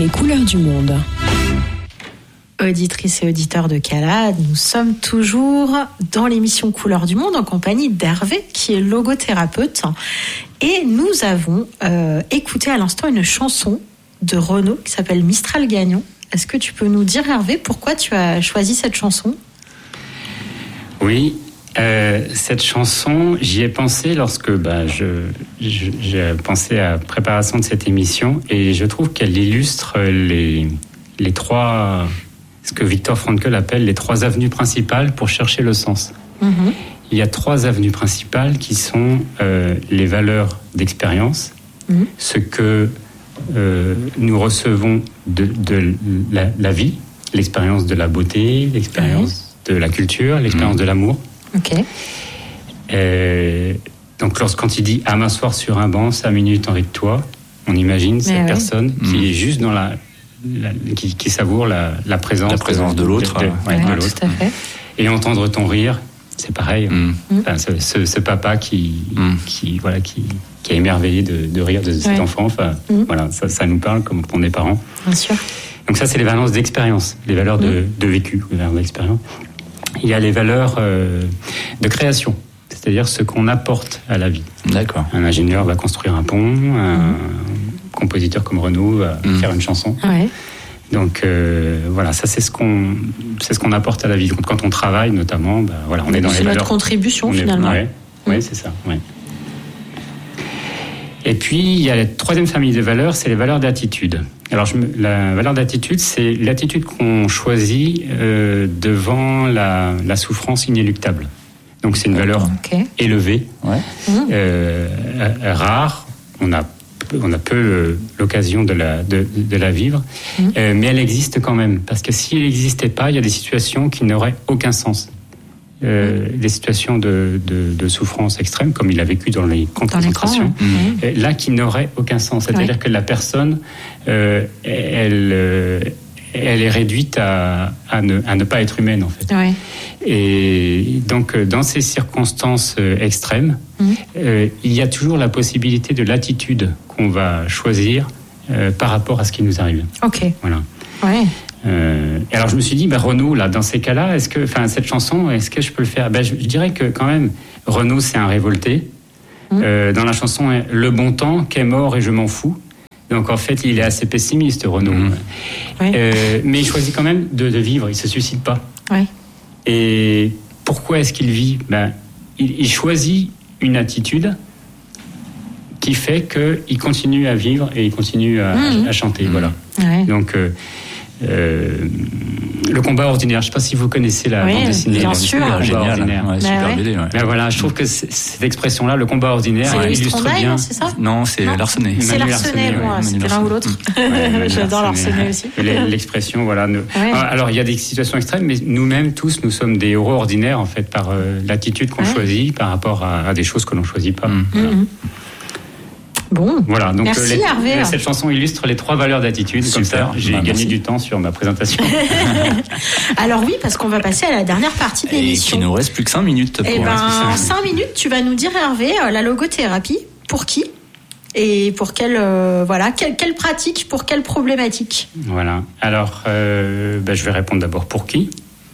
Les couleurs du monde. Auditrices et auditeurs de CALAD, nous sommes toujours dans l'émission Couleurs du monde en compagnie d'Hervé qui est logothérapeute et nous avons écouté à l'instant une chanson de Renaud qui s'appelle Mistral Gagnon. Est-ce que tu peux nous dire, Hervé, pourquoi tu as choisi cette chanson ? Oui, cette chanson, j'y ai pensé lorsque j'ai pensé à la préparation de cette émission et je trouve qu'elle illustre les trois, ce que Viktor Frankl appelle les trois avenues principales pour chercher le sens. Mm-hmm. Il y a trois avenues principales qui sont les valeurs d'expérience, ce que nous recevons de la vie, l'expérience de la beauté, l'expérience de la culture, l'expérience de l'amour. Okay. Donc quand il dit « à m'asseoir sur un banc, 5 minutes avec toi », on imagine cette personne qui est juste dans qui savoure la présence de l'autre. De l'autre. Tout à fait. Et entendre ton rire, c'est pareil. Enfin, ce papa qui est émerveillé de rire de cet enfant. Enfin, voilà, ça nous parle comme on est parents. Bien sûr. Donc ça, c'est les valences d'expérience, les valeurs de vécu, les valeurs d'expérience. Il y a les valeurs de création, c'est-à-dire ce qu'on apporte à la vie. D'accord. Un ingénieur va construire un pont, un compositeur comme Renaud va faire une chanson. Ouais. Donc voilà, ça c'est ce qu'on apporte à la vie. Quand on travaille notamment, on est dans les valeurs. C'est notre contribution finalement. Oui, c'est ça. Ouais. Et puis il y a la troisième famille de valeurs, c'est les valeurs d'attitude. Alors la valeur d'attitude, c'est l'attitude qu'on choisit devant la souffrance inéluctable. Donc c'est une valeur élevée, rare. On a peu l'occasion de la vivre, mais elle existe quand même. Parce que s'il n'existait pas, il y a des situations qui n'auraient aucun sens. Des situations de souffrance extrême, comme il a vécu dans les camps de concentration, là qui n'auraient aucun sens. C'est-à-dire que la personne, elle est réduite à ne pas être humaine, en fait. Ouais. Et donc, dans ces circonstances extrêmes, il y a toujours la possibilité de l'attitude qu'on va choisir par rapport à ce qui nous arrive. Ok. Voilà. Ouais. Alors je me suis dit, Renaud, là, dans ces cas-là, cette chanson, est-ce que je peux le faire ? Je dirais que quand même, Renaud, c'est un révolté. Dans la chanson, le bon temps, qu'est mort et je m'en fous. Donc en fait, il est assez pessimiste, Renaud. Mais il choisit quand même de vivre, il se suicide pas. Ouais. Et pourquoi est-ce qu'il vit ? Il choisit une attitude qui fait qu'il continue à vivre et il continue à chanter. Voilà. Ouais. Donc le combat ordinaire, je ne sais pas si vous connaissez la bande dessinée. Bien sûr, génial. Super BD. Mais voilà, je trouve que cette expression-là, le combat ordinaire, illustre bien. C'est ça ? Non, c'est Larsenet. C'est Larsenet, moi, c'était l'un ou l'autre. J'adore Larsenet aussi. L'expression, voilà. Alors, il y a des situations extrêmes, mais nous-mêmes, tous, nous sommes des héros ordinaires, en fait, par l'attitude qu'on choisit par rapport à des choses que l'on ne choisit pas. Voilà. Bon, voilà, donc merci Hervé. Cette chanson illustre les trois valeurs d'attitude. Comme ça, j'ai gagné du temps sur ma présentation. Alors oui, parce qu'on va passer à la dernière partie de l'émission. Et qu'il nous reste plus que 5 minutes. En 5 minutes, tu vas nous dire, Hervé, la logothérapie, pour qui ? Et pour quelle pratique, pour quelle problématique ? Voilà, alors je vais répondre d'abord pour qui ?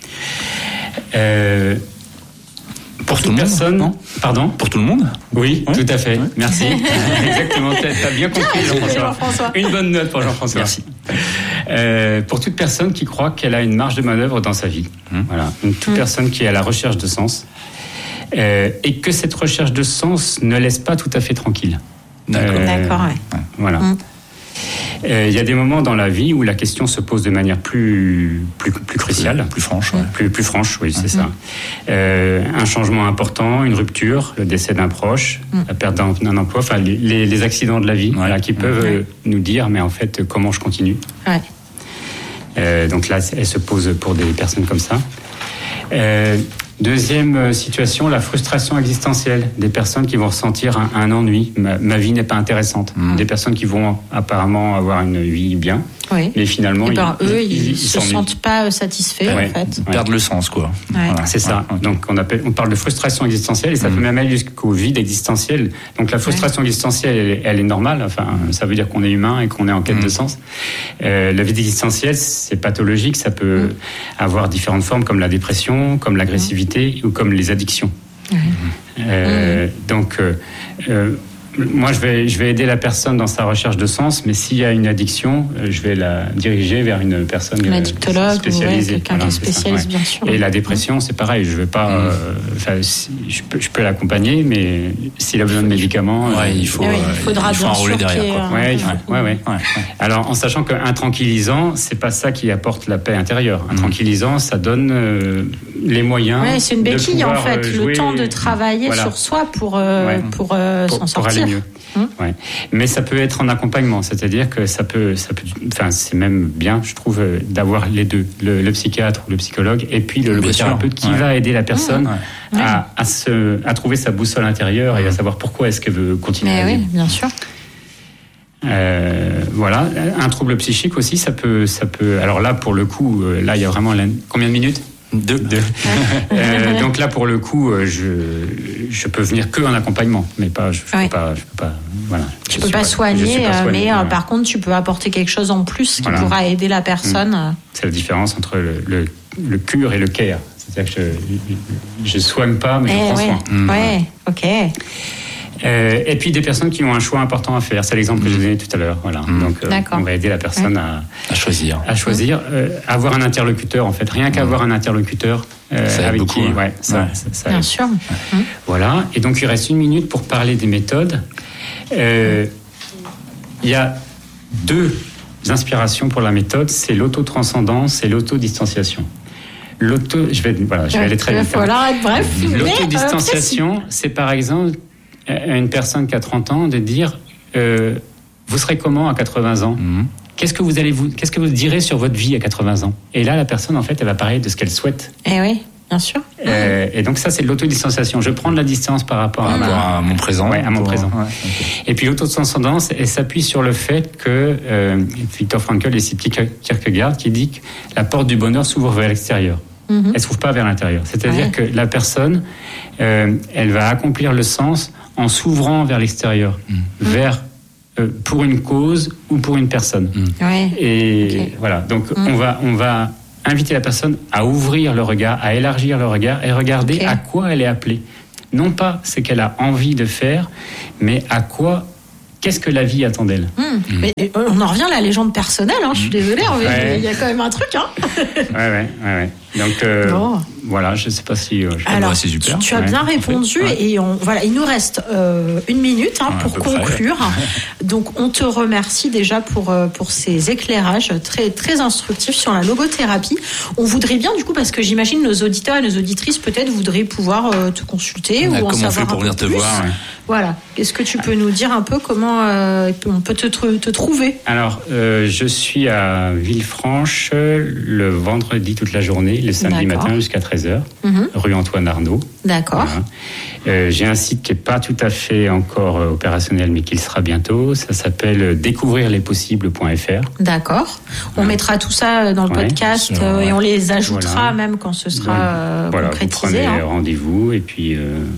Pour toute personne. Pardon ? Pour tout le monde ? Oui, tout à fait. Merci. Exactement. T'as bien compris, Jean-François. Une bonne note pour Jean-François. Merci. Pour toute personne qui croit qu'elle a une marge de manœuvre dans sa vie. Voilà. Toute personne qui est à la recherche de sens. Et que cette recherche de sens ne laisse pas tout à fait tranquille. D'accord. Voilà. Il y a des moments dans la vie où la question se pose de manière plus cruciale, plus franche. Plus franche, oui, c'est ça. Un changement important, une rupture, le décès d'un proche, la perte d'un emploi, enfin les accidents de la vie, qui peuvent nous dire, mais en fait, comment je continue. Donc là, elle se pose pour des personnes comme ça. Deuxième situation, la frustration existentielle. Des personnes qui vont ressentir un ennui. Ma vie n'est pas intéressante. Des personnes qui vont apparemment avoir une vie bien, Oui. Mais finalement, eux, ils se sentent pas satisfaits, en fait. Ils perdent le sens, quoi. Ouais. Voilà. C'est ça. Okay. Donc, on parle de frustration existentielle et ça peut même aller jusqu'au vide existentiel. Donc, la frustration existentielle, elle est normale. Enfin, ça veut dire qu'on est humain et qu'on est en quête de sens. Le vide existentiel, c'est pathologique. Ça peut avoir différentes formes, comme la dépression, comme l'agressivité ou comme les addictions. Donc, moi, je vais aider la personne dans sa recherche de sens, mais s'il y a une addiction, je vais la diriger vers une personne spécialisée. Quelqu'un qui est spécialiste, bien sûr. Et la dépression, c'est pareil. Je vais pas. Je peux l'accompagner, mais s'il a besoin de médicaments, il faudra enrouler derrière. Alors, en sachant qu'un tranquillisant, c'est pas ça qui apporte la paix intérieure. Un tranquillisant, ça donne les moyens. Ouais, c'est une béquille en fait. Le temps de travailler sur soi pour s'en sortir. Mieux. Ouais. Mais ça peut être en accompagnement, c'est-à-dire que ça peut, enfin, c'est même bien, je trouve, d'avoir les deux, le psychiatre ou le psychologue, et puis le logothérapeute qui va aider la personne à trouver sa boussole intérieure et à savoir pourquoi est-ce qu'elle veut continuer à vivre. Oui, bien sûr. Voilà, un trouble psychique aussi, ça peut. Alors là, pour le coup, là, il y a vraiment combien de minutes? Deux. Donc là, pour le coup, je peux venir que en accompagnement, mais pas. Je peux pas. Voilà. Tu peux pas soigner, mais par contre, tu peux apporter quelque chose en plus qui pourra aider la personne. C'est la différence entre le cure et le care. C'est-à-dire que je soigne pas, mais je prends soin. Ouais. Ok. Et puis des personnes qui ont un choix important à faire. C'est l'exemple que j'ai donné tout à l'heure. Voilà. Donc on va aider la personne à choisir. Avoir un interlocuteur en fait. Rien qu'avoir un interlocuteur avec beaucoup, qui, ça bien sûr. Voilà. Et donc il reste 1 minute pour parler des méthodes. Il y a 2 inspirations pour la méthode. C'est l'autotranscendance et l'autodistanciation. Je vais aller très vite. Bref. L'autodistanciation, c'est par exemple à une personne qui a 30 ans de dire vous serez comment à 80 ans Qu'est-ce que vous direz sur votre vie à 80 ans? Et là, la personne, en fait, elle va parler de ce qu'elle souhaite. Eh oui, bien sûr. Et donc ça, c'est de l'autodistanciation. Je prends de la distance par rapport à mon présent. À mon présent. Et puis l'autotranscendance, elle s'appuie sur le fait que Viktor Frankl et Kierkegaard qui dit que la porte du bonheur s'ouvre vers l'extérieur. Elle ne s'ouvre pas vers l'intérieur. C'est-à-dire que la personne, elle va accomplir le sens en s'ouvrant vers l'extérieur, pour une cause ou pour une personne. Voilà. Donc on va inviter la personne à ouvrir le regard, à élargir le regard et regarder à quoi elle est appelée. Non pas ce qu'elle a envie de faire, mais qu'est-ce que la vie attend d'elle. Mais on en revient à la légende personnelle, je suis désolée, il y a quand même un truc. Ouais. Donc, voilà, je ne sais pas si... Alors, c'est super. Tu as bien répondu, et il nous reste 1 minute pour conclure. Donc, on te remercie déjà pour ces éclairages très, très instructifs sur la logothérapie. On voudrait bien, du coup, parce que j'imagine nos auditeurs et nos auditrices peut-être voudraient pouvoir te consulter ou en savoir un peu plus. Comment on fait pour venir te voir Voilà. Est-ce que tu peux nous dire un peu comment on peut te trouver? Alors, je suis à Villefranche le vendredi toute la journée, le samedi matin jusqu'à 13h, rue Antoine Arnaud. D'accord. Voilà. J'ai un site qui n'est pas tout à fait encore opérationnel, mais qui le sera bientôt. Ça s'appelle découvrirlespossibles.fr. D'accord. On mettra tout ça dans le podcast et on les ajoutera même quand ce sera concrétisé. Vous prenez rendez-vous et puis...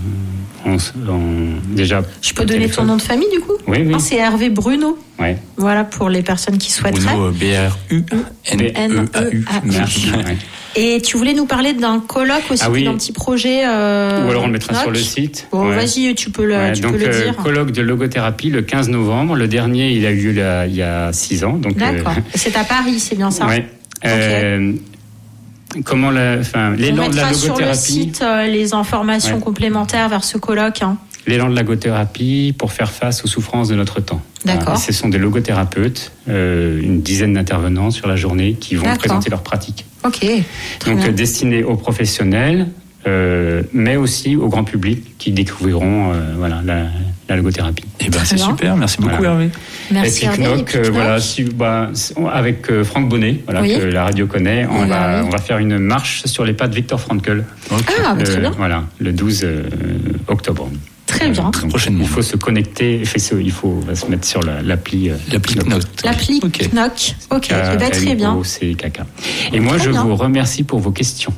déjà. Je peux donner ton nom de famille du coup? Oui. C'est Hervé Bruno. Ouais. Voilà pour les personnes qui souhaiteraient. Bruno, B-R-U-N-E-A-U. Et tu voulais nous parler d'un colloque aussi, d'un petit projet. Ou alors on le mettra sur le site. Bon, vas-y, tu peux le dire. Colloque de logothérapie le 15 novembre. Le dernier, il a eu lieu il y a 6 ans. Donc, d'accord. C'est à Paris, c'est bien ça? Oui. Comment l'élan de la logothérapie. On mettra sur le site les informations complémentaires vers ce colloque. L'élan de la logothérapie pour faire face aux souffrances de notre temps. D'accord. Ce sont des logothérapeutes, une dizaine d'intervenants sur la journée qui vont présenter leurs pratiques. Ok. Donc destinés aux professionnels, mais aussi au grand public qui découvriront la logothérapie. C'est super, merci beaucoup Hervé. Merci Hervé. Avec Franck Bonnet, que la radio connaît, on va faire une marche sur les pas de Viktor Frankl. Très bien. Le 12 octobre. Très bien. Prochainement. Il faut se connecter, il faut se mettre sur l'appli. L'appli Knock. L'appli Knock. Ok, très bien. C'est caca. Et moi, je vous remercie pour vos questions.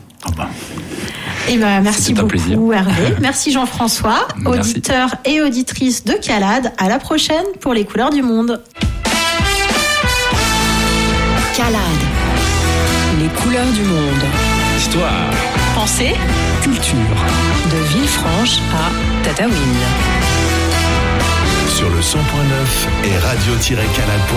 Merci beaucoup Hervé. Merci Jean-François, auditeur et auditrice de Calade. À la prochaine pour les couleurs du monde. Calade. Les couleurs du monde. Histoire. Pensée. Culture. De Villefranche à Tataouine. Sur le 100.9 et radio-calade.fr.